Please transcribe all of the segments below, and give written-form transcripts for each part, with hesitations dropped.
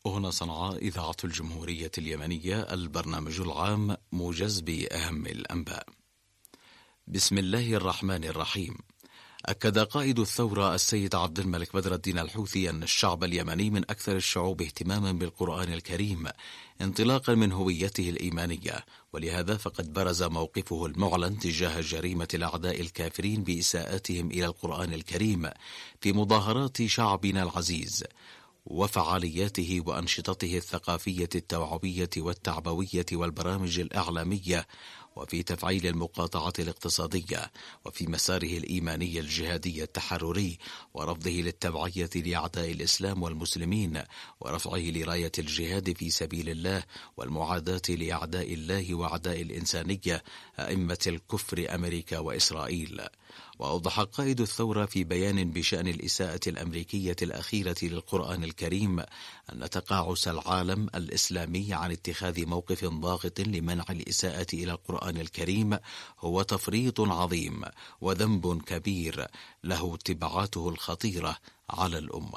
هنا صنعاء إذاعة الجمهورية اليمنية، البرنامج العام، موجز بأهم الأنباء. بسم الله الرحمن الرحيم. أكد قائد الثورة السيد عبد الملك بدر الدين الحوثي أن الشعب اليمني من أكثر الشعوب اهتماما بالقرآن الكريم انطلاقا من هويته الإيمانية، ولهذا فقد برز موقفه المعلن تجاه جريمة الأعداء الكافرين بإساءتهم إلى القرآن الكريم في مظاهرات شعبنا العزيز وفعالياته وأنشطته الثقافية التوعوية والتعبوية والبرامج الإعلامية، وفي تفعيل المقاطعة الاقتصادية، وفي مساره الإيماني الجهادي التحرري، ورفضه للتبعية لأعداء الإسلام والمسلمين، ورفعه لراية الجهاد في سبيل الله والمعاداة لأعداء الله وأعداء الإنسانية أئمة الكفر أمريكا وإسرائيل. وأوضح قائد الثورة في بيان بشأن الإساءة الأمريكية الأخيرة للقرآن الكريم أن تقاعس العالم الإسلامي عن اتخاذ موقف ضاغط لمنع الإساءة إلى القرآن الكريم هو تفريط عظيم وذنب كبير له تبعاته الخطيرة على الأمة.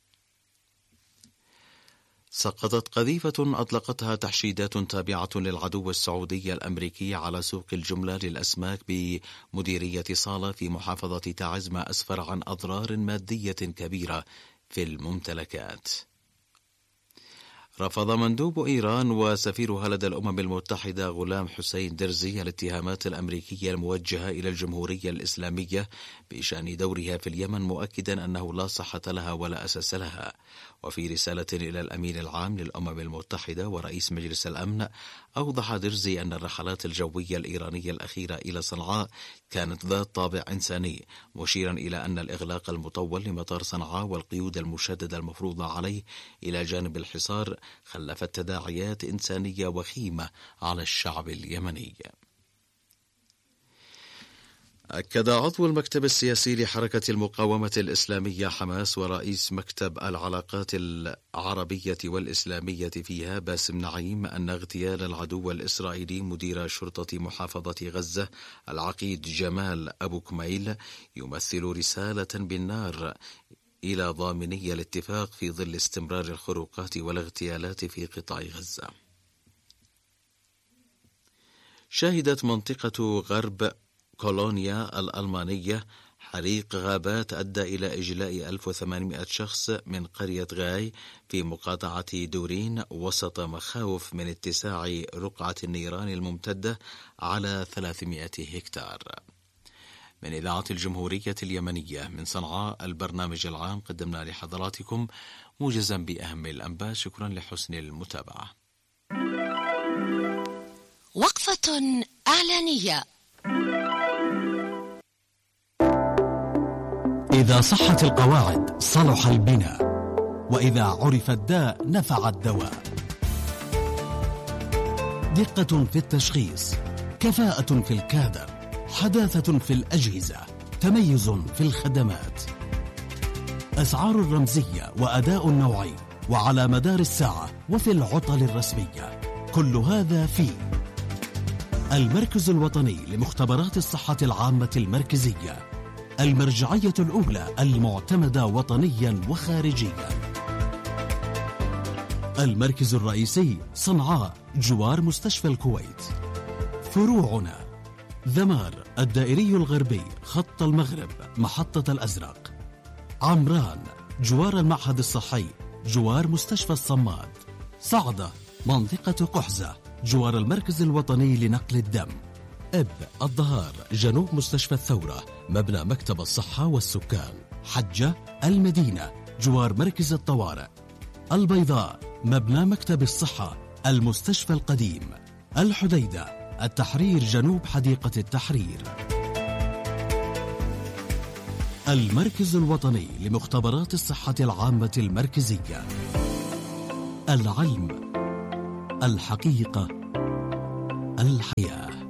سقطت قذيفة أطلقتها تحشيدات تابعة للعدو السعودي الأمريكي على سوق الجملة للأسماك بمديرية صالة في محافظة تعز، ما أسفر عن أضرار مادية كبيرة في الممتلكات. رفض مندوب إيران وسفيرها لدى الأمم المتحدة غلام حسين درزي الاتهامات الأمريكية الموجهة إلى الجمهورية الإسلامية بشأن دورها في اليمن، مؤكدا أنه لا صحة لها ولا أساس لها. وفي رسالة إلى الأمين العام للأمم المتحدة ورئيس مجلس الأمن، أوضح درزي أن الرحلات الجوية الإيرانية الأخيرة إلى صنعاء كانت ذات طابع إنساني، مشيرا إلى أن الإغلاق المطول لمطار صنعاء والقيود المشددة المفروضة عليه إلى جانب الحصار خلفت تداعيات إنسانية وخيمة على الشعب اليمني. أكد عضو المكتب السياسي لحركة المقاومة الإسلامية حماس ورئيس مكتب العلاقات العربية والإسلامية فيها باسم نعيم أن اغتيال العدو الإسرائيلي مدير شرطة محافظة غزة العقيد جمال أبو كميل يمثل رسالة بالنار إلى ضامني الاتفاق في ظل استمرار الخروقات والاغتيالات في قطاع غزة. شهدت منطقة غرب كولونيا الألمانية حريق غابات أدى إلى إجلاء 1800 شخص من قرية غاي في مقاطعة دورين، وسط مخاوف من اتساع رقعة النيران الممتدة على 300 هكتار. من إذاعة الجمهورية اليمنية من صنعاء، البرنامج العام، قدمنا لحضراتكم موجزا بأهم الأنباء. شكرا لحسن المتابعة. وقفة إعلانية. إذا صحت القواعد صلح البناء، وإذا عرف الداء نفع الدواء. دقة في التشخيص، كفاءة في الكادر، حداثة في الأجهزة، تميز في الخدمات، أسعار رمزية وأداء نوعي وعلى مدار الساعة وفي العطل الرسمية. كل هذا في المركز الوطني لمختبرات الصحة العامة المركزية، المرجعية الأولى المعتمدة وطنيا وخارجيا. المركز الرئيسي صنعاء جوار مستشفى الكويت. فروعنا ذمار الدائري الغربي خط المغرب محطة الأزرق. عمران جوار المعهد الصحي جوار مستشفى الصماد. صعدة منطقة قحزة جوار المركز الوطني لنقل الدم. إب الظهار جنوب مستشفى الثورة مبنى مكتب الصحة والسكان. حجة المدينة جوار مركز الطوارئ. البيضاء مبنى مكتب الصحة المستشفى القديم. الحديدة التحرير جنوب حديقة التحرير. المركز الوطني لمختبرات الصحة العامة المركزية. العلم، الحقيقة، الحياة.